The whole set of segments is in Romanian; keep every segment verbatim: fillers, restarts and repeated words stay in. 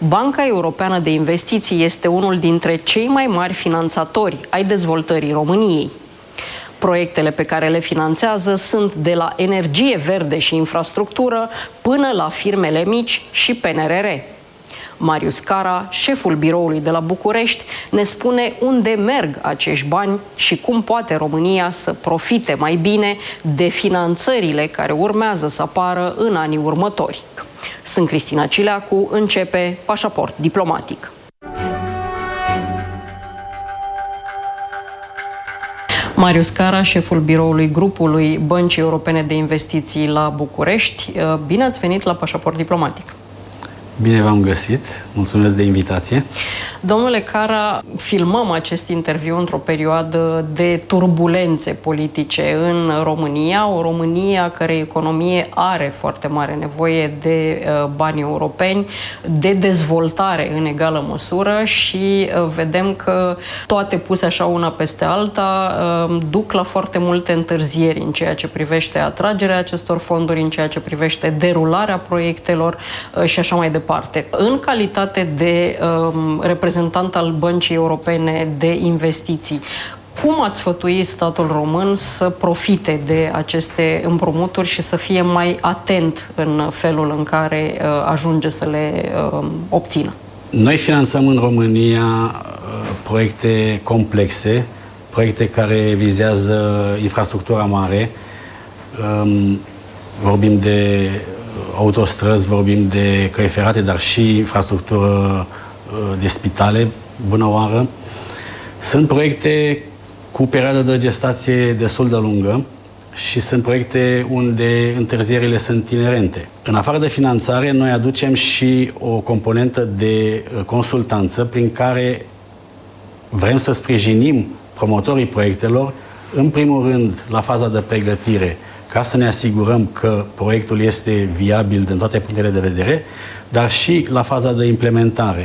Banca Europeană de Investiții este unul dintre cei mai mari finanțatori ai dezvoltării României. Proiectele pe care le finanțează sunt de la energie verde și infrastructură până la firmele mici și P N R R. Marius Cara, șeful biroului de la București, ne spune unde merg acești bani și cum poate România să profite mai bine de finanțările care urmează să apară în anii următori. Sunt Cristina Cileacu, începe Pașaport Diplomatic. Marius Cara, șeful biroului grupului Băncii Europene de Investiții la București. Bine ați venit la Pașaport Diplomatic! Bine v-am găsit. Mulțumesc de invitație. Domnule Cara, filmăm acest interviu într-o perioadă de turbulențe politice în România, o Românie a cărei economie are foarte mare nevoie de uh, bani europeni, de dezvoltare în egală măsură și uh, vedem că toate puse așa una peste alta uh, duc la foarte multe întârzieri în ceea ce privește atragerea acestor fonduri, în ceea ce privește derularea proiectelor uh, și așa mai departe. În calitate de um, reprezentant al Băncii Europene de Investiții, cum ați sfătui statul român să profite de aceste împrumuturi și să fie mai atent în felul în care uh, ajunge să le uh, obțină? Noi finanțăm în România uh, proiecte complexe, proiecte care vizează infrastructura mare. Um, vorbim de autostrăzi, vorbim de căi ferate, dar și infrastructură de spitale, bună oară. Sunt proiecte cu perioadă de gestație destul de lungă și sunt proiecte unde întârzierile sunt inerente. În afară de finanțare, noi aducem și o componentă de consultanță prin care vrem să sprijinim promotorii proiectelor, în primul rând, la faza de pregătire, ca să ne asigurăm că proiectul este viabil din toate punctele de vedere, dar și la faza de implementare.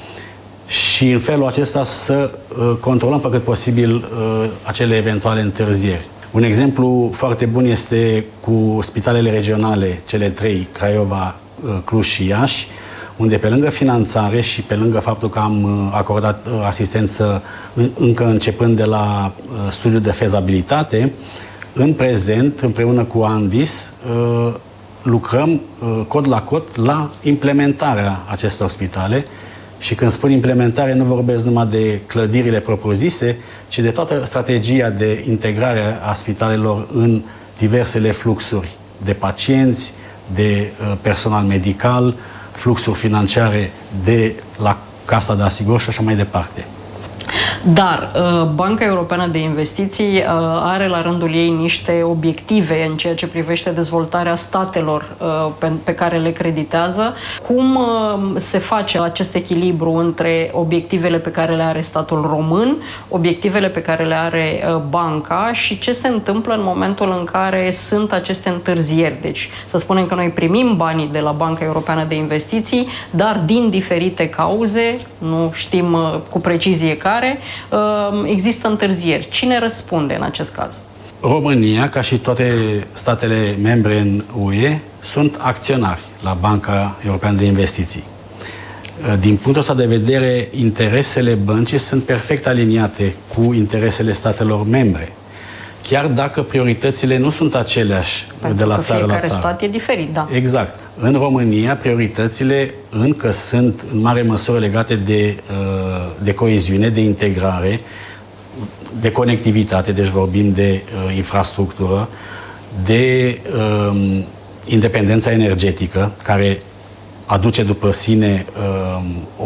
Și în felul acesta să uh, controlăm pe cât posibil uh, acele eventuale întârzieri. Un exemplu foarte bun este cu spitalele regionale, cele trei, Craiova, uh, Cluj și Iași, unde pe lângă finanțare și pe lângă faptul că am uh, acordat uh, asistență în, încă începând de la uh, studiul de fezabilitate, în prezent, împreună cu Andis, lucrăm cod la cod la implementarea acestor spitale și când spun implementare nu vorbesc numai de clădirile propriu-zise, ci de toată strategia de integrare a spitalelor în diversele fluxuri de pacienți, de personal medical, fluxuri financiare de la Casa de Asigurări și așa mai departe. Dar Banca Europeană de Investiții are la rândul ei niște obiective în ceea ce privește dezvoltarea statelor pe care le creditează. Cum se face acest echilibru între obiectivele pe care le are statul român, obiectivele pe care le are banca și ce se întâmplă în momentul în care sunt aceste întârzieri? Deci să spunem că noi primim banii de la Banca Europeană de Investiții, dar din diferite cauze, nu știm cu precizie care, există întârzieri. Cine răspunde în acest caz? România, ca și toate statele membre în U E, sunt acționari la Banca Europeană de Investiții. Din punctul ăsta de vedere, interesele băncii sunt perfect aliniate cu interesele statelor membre. Chiar dacă prioritățile nu sunt aceleași Pentru de la țară la țară. Fiecare stat e diferit, da. Exact. În România, prioritățile încă sunt în mare măsură legate de, de coeziune, de integrare, de conectivitate, deci vorbim de uh, infrastructură, de uh, independența energetică, care aduce după sine uh,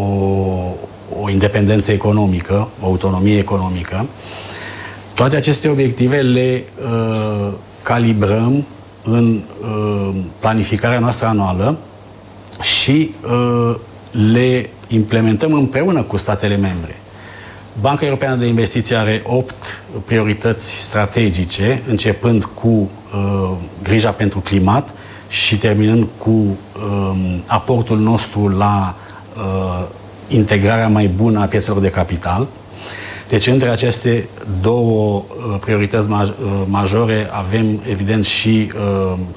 o, o independență economică, o autonomie economică. Toate aceste obiective le uh, calibrăm în uh, planificarea noastră anuală și uh, le implementăm împreună cu statele membre. Banca Europeană de Investiții are opt priorități strategice, începând cu uh, grija pentru climat și terminând cu uh, aportul nostru la uh, integrarea mai bună a piețelor de capital. Deci, între aceste două uh, priorități maj- uh, majore avem, evident, și uh,